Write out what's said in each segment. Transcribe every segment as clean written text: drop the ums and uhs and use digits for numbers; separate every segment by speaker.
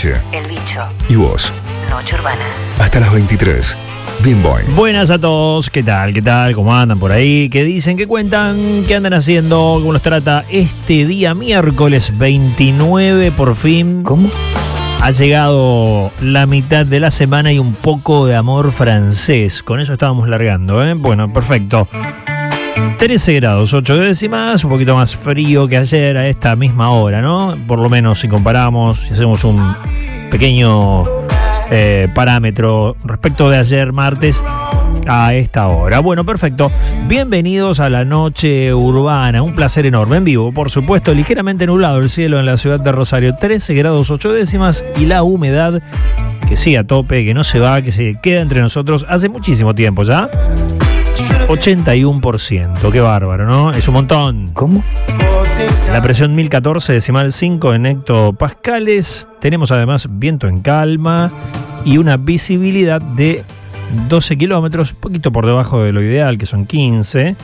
Speaker 1: noche.
Speaker 2: El Bicho.
Speaker 1: Y vos.
Speaker 2: Noche Urbana.
Speaker 1: Hasta las 23. Bien Boy.
Speaker 3: Buenas a todos, ¿qué tal? ¿Qué tal? ¿Cómo andan por ahí? ¿Qué dicen? ¿Qué cuentan? ¿Qué andan haciendo? ¿Cómo los trata este día miércoles 29 por fin?
Speaker 1: ¿Cómo?
Speaker 3: Ha llegado la mitad de la semana y un poco de amor francés. Con eso estábamos largando, ¿eh? Bueno, perfecto. 13 grados, 8 décimas, un poquito más frío que ayer a esta misma hora, ¿no? Por lo menos si comparamos, si hacemos un pequeño parámetro respecto de ayer martes a esta hora. Bueno, perfecto. Bienvenidos a la noche urbana. Un placer enorme. En vivo, por supuesto, ligeramente nublado el cielo en la ciudad de Rosario. 13 grados 8 décimas y la humedad que sigue a tope, que no se va, que se queda entre nosotros hace muchísimo tiempo ya. 81%. Qué bárbaro, ¿no? Es un montón.
Speaker 1: ¿Cómo?
Speaker 3: La presión 1014,5 en hectopascales. Tenemos además viento en calma y una visibilidad de 12 kilómetros, un poquito por debajo de lo ideal, que son 15.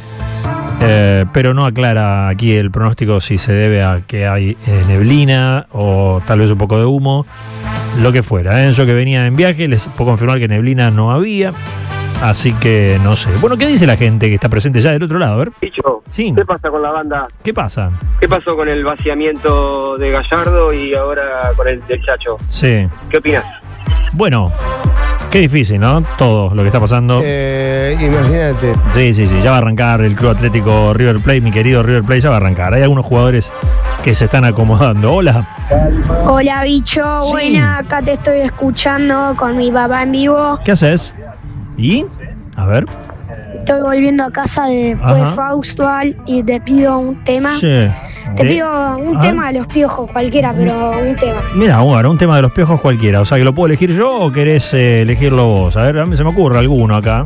Speaker 3: Pero no aclara aquí el pronóstico si se debe a que hay neblina o tal vez un poco de humo, lo que fuera. Yo que venía en viaje les puedo confirmar que neblina no había. Así que no sé. Bueno, ¿qué dice la gente que está presente ya del otro lado? A ver.
Speaker 4: Bicho,
Speaker 3: Sí.
Speaker 4: ¿qué pasa con la banda?
Speaker 3: ¿Qué pasa?
Speaker 4: ¿Qué pasó con el vaciamiento de Gallardo y ahora con el del Chacho?
Speaker 3: Sí.
Speaker 4: ¿Qué opinas?
Speaker 3: Bueno, qué difícil, ¿no? Todo lo que está pasando.
Speaker 5: Imagínate.
Speaker 3: Sí. Ya va a arrancar el Club Atlético River Plate, mi querido River Plate, ya va a arrancar. Hay algunos jugadores que se están acomodando. Hola.
Speaker 6: Hola, bicho.
Speaker 3: Sí.
Speaker 6: Buena, acá te estoy escuchando con mi papá en vivo.
Speaker 3: ¿Qué haces? ¿Y? A ver.
Speaker 6: Estoy volviendo a casa de
Speaker 3: Ajá.
Speaker 6: Faustual y te pido un tema.
Speaker 3: Sí.
Speaker 6: Te pido un tema de los piojos, cualquiera, pero un tema.
Speaker 3: Mira, bueno, un tema de los piojos cualquiera. O sea, que lo puedo elegir yo o querés elegirlo vos. A ver, a mí se me ocurre alguno acá.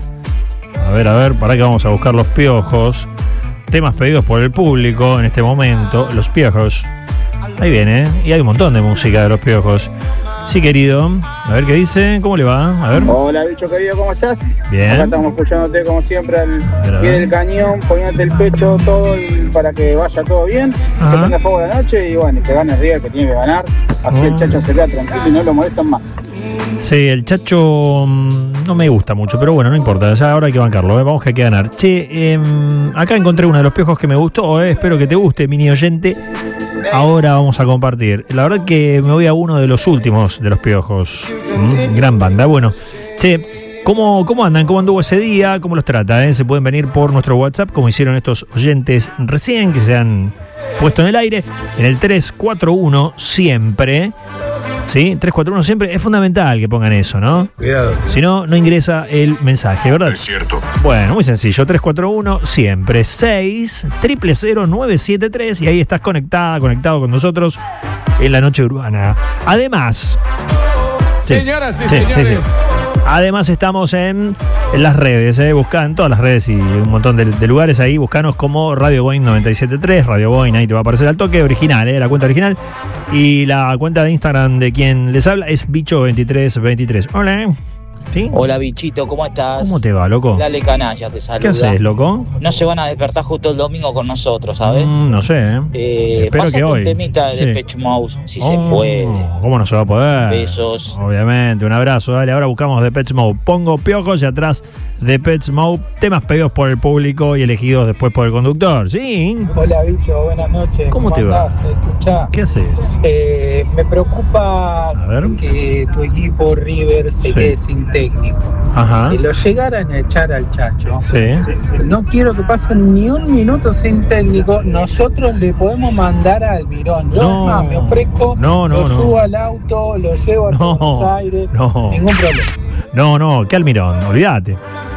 Speaker 3: A ver, para que vamos a buscar los piojos. Temas pedidos por el público en este momento. Los piojos. Ahí viene, y hay un montón de música de los piojos. Sí, querido. A ver qué dice. ¿Cómo le va? A ver.
Speaker 7: Hola, bicho querido, ¿cómo estás?
Speaker 3: Bien.
Speaker 7: Acá estamos escuchándote como siempre al
Speaker 3: ver.
Speaker 7: pie del cañón, poniéndote el pecho todo para que vaya todo bien,
Speaker 3: Ajá.
Speaker 7: que tenga fuego la noche y bueno, que gane River, que tiene que ganar. Así el Chacho se queda tranquilo y no lo molestan más.
Speaker 3: Sí, el Chacho no me gusta mucho, pero bueno, no importa, ya ahora hay que bancarlo, vamos que hay que ganar. Che, acá encontré uno de los piojos que me gustó, espero que te guste, mini oyente. Ahora vamos a compartir. La verdad que me voy a uno de los últimos de los piojos. Gran banda. Bueno, che, ¿cómo andan? ¿Cómo anduvo ese día? ¿Cómo los trata? Se pueden venir por nuestro WhatsApp, como hicieron estos oyentes recién, que se han puesto en el aire, en el 341 siempre. ¿Sí? 341 siempre. Es fundamental que pongan eso, ¿no?
Speaker 5: Cuidado.
Speaker 3: Si no, no ingresa el mensaje, ¿verdad?
Speaker 1: Es cierto.
Speaker 3: Bueno, muy sencillo. 341 siempre 6 000 973 y ahí estás conectado con nosotros en la noche urbana. Además,
Speaker 5: Señoras y señores.
Speaker 3: Además estamos en las redes, buscan todas las redes y un montón de lugares ahí, buscanos como Radio Boing 97.3, Radio Boing, ahí te va a aparecer al toque, original, la cuenta original. Y la cuenta de Instagram de quien les habla es Bicho2323. Hola. ¿Sí?
Speaker 8: Hola, bichito, ¿cómo estás?
Speaker 3: ¿Cómo te va, loco?
Speaker 8: Dale Canalla, te saluda.
Speaker 3: ¿Qué haces, loco?
Speaker 8: No se van a despertar justo el domingo con nosotros, ¿sabes?
Speaker 3: No sé, espero
Speaker 8: pásate
Speaker 3: que hoy.
Speaker 8: un temita de
Speaker 3: Sí.
Speaker 8: Depeche Mode, si se puede.
Speaker 3: ¿Cómo no se va a poder?
Speaker 8: Besos.
Speaker 3: Obviamente, un abrazo, dale. Ahora buscamos Depeche Mode. Pongo piojos y atrás Depeche Mode. Temas pedidos por el público y elegidos después por el conductor. Sí.
Speaker 9: Hola, bicho, buenas noches.
Speaker 3: ¿Cómo te va?
Speaker 9: andás? Escuchá,
Speaker 3: ¿Qué haces?
Speaker 9: me preocupa
Speaker 3: A ver.
Speaker 9: que tu equipo River se
Speaker 3: Sí.
Speaker 9: quede sin técnico.
Speaker 3: Ajá.
Speaker 9: Si lo llegaran a echar al Chacho,
Speaker 3: Sí.
Speaker 9: no quiero que pasen ni un minuto sin técnico. Nosotros le podemos mandar a Almirón. Yo
Speaker 3: No.
Speaker 9: es más, me ofrezco,
Speaker 3: No.
Speaker 9: lo subo al auto, lo llevo a
Speaker 3: No.
Speaker 9: Buenos Aires,
Speaker 3: No.
Speaker 9: ningún problema.
Speaker 3: No, que Almirón, olvídate.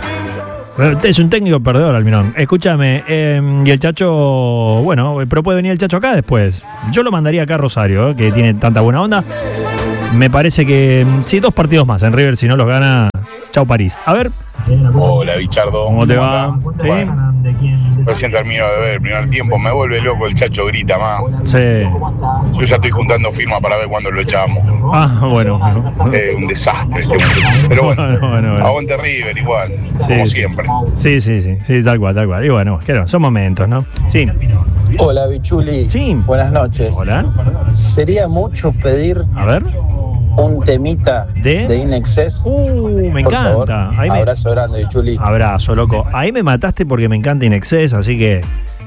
Speaker 3: Es un técnico perdedor, Almirón. Escúchame, y el Chacho, bueno, pero puede venir el Chacho acá después. Yo lo mandaría acá a Rosario, que tiene tanta buena onda. Me parece que, sí, 2 partidos más en River, si no los gana, chau París. A ver,
Speaker 10: Hola, Bichardo.
Speaker 3: ¿cómo te va?
Speaker 10: andás?
Speaker 3: ¿Sí?
Speaker 10: Bueno, recién termino de ver el primer tiempo. Me vuelve loco, el Chacho grita más.
Speaker 3: Sí.
Speaker 10: Yo ya estoy juntando firmas para ver cuándo lo echamos.
Speaker 3: Bueno.
Speaker 10: Un desastre este muchacho. Pero bueno,
Speaker 3: Bueno.
Speaker 10: aguante River igual,
Speaker 3: Sí.
Speaker 10: como siempre.
Speaker 3: Sí, tal cual. Y bueno, claro, son momentos, ¿no? Sí.
Speaker 9: Hola, Bichuli.
Speaker 3: Sí.
Speaker 9: Buenas noches.
Speaker 3: Hola.
Speaker 9: Sería mucho pedir
Speaker 3: A ver.
Speaker 2: un temita de In Excess.
Speaker 3: Me
Speaker 2: por
Speaker 3: encanta.
Speaker 2: favor. Abrazo grande, Chuli.
Speaker 3: Abrazo, loco. Ahí me mataste porque me encanta In Excess, así que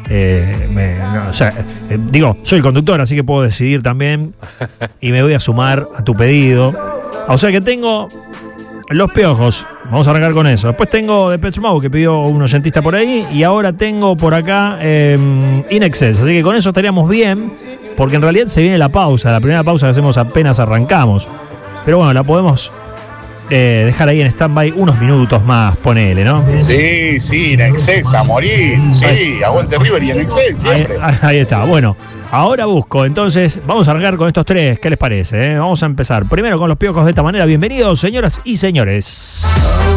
Speaker 3: digo, soy el conductor, así que puedo decidir también y me voy a sumar a tu pedido. O sea que tengo Los Piojos, vamos a arrancar con eso. Después tengo Depeche Mode, que pidió un oyentista por ahí, y ahora tengo por acá In Excess, así que con eso estaríamos bien, porque en realidad se viene la pausa, la primera pausa que hacemos apenas arrancamos, pero bueno, la podemos dejar ahí en stand-by unos minutos más, ponele, ¿no?
Speaker 10: Sí, In Excess, a morir. Sí, aguante River y In Excess siempre.
Speaker 3: Ahí está, bueno. Ahora busco, entonces vamos a arrancar con estos tres, ¿qué les parece? Vamos a empezar primero con Los Piojos de esta manera. Bienvenidos, señoras y señores.